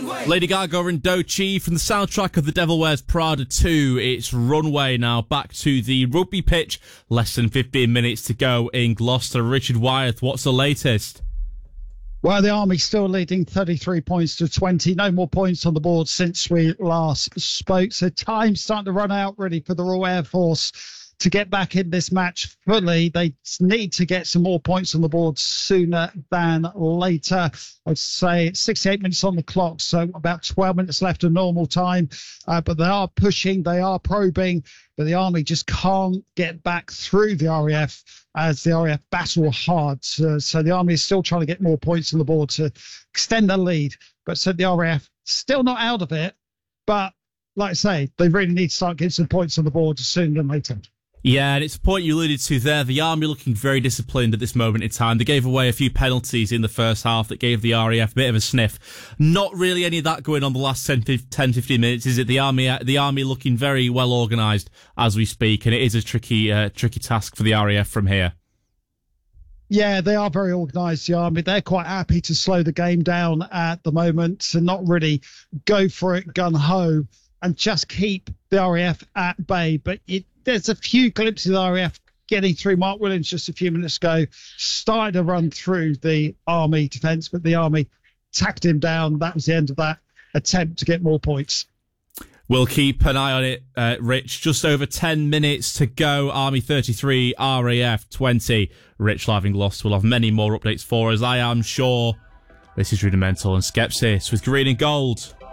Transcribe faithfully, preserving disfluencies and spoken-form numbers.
Lady Gaga and Doechii from the soundtrack of The Devil Wears Prada two. It's Runway now, back to the rugby pitch. Less than fifteen minutes to go in Gloucester. Richard Wyeth, what's the latest? Well, the Army still leading thirty-three points to twenty. No more points on the board since we last spoke. So time's starting to run out really for the Royal Air Force to get back in this match fully. They need to get some more points on the board sooner than later. I'd say sixty-eight minutes on the clock, so about twelve minutes left of normal time. Uh, but they are pushing, they are probing, but the Army just can't get back through the R A F as the R A F battle hard. Uh, so the Army is still trying to get more points on the board to extend the lead. But so the R A F still not out of it. But like I say, they really need to start getting some points on the board sooner than later. Yeah, and it's a point you alluded to there. The Army looking very disciplined at this moment in time. They gave away a few penalties in the first half that gave the R A F a bit of a sniff. Not really any of that going on the last ten, fifteen minutes, is it? The Army the Army looking very well organised as we speak, and it is a tricky, uh, tricky task for the R A F from here. Yeah, they are very organised, the Army. They're quite happy to slow the game down at the moment and not really go for it gun-ho and just keep the R A F at bay. But it There's a few glimpses of the R A F getting through. Mark Williams just a few minutes ago started to run through the Army defence, but the Army tacked him down. That was the end of that attempt to get more points. We'll keep an eye on it, uh, Rich. Just over ten minutes to go. Army thirty-three, R A F twenty. Rich live in Gloucester will have many more updates for us, I am sure. This is Rudimental and Skepsis with Green and Gold.